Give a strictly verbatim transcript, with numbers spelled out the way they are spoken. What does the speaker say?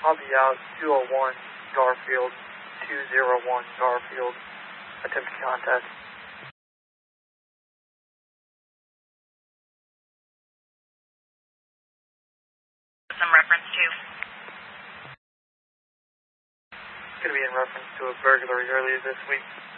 I'll be out two oh one Garfield, two oh one Garfield, attempt contact. Some reference to? It's going to be in reference to a burglary earlier this week.